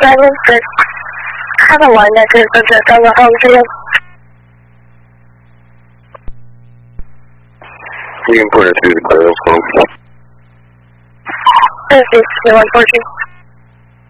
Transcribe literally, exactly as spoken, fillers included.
seven six. Have a line that is address on the home field. You can put it through the clearance phone. This is one four two.